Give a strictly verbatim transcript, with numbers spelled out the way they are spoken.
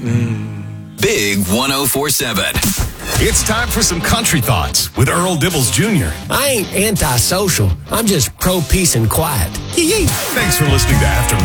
Mm. Big one oh four seven. It's time for some country thoughts with Earl Dibbles Junior I ain't antisocial. I'm just pro-peace and quiet. Yee-yee. Thanks for listening to After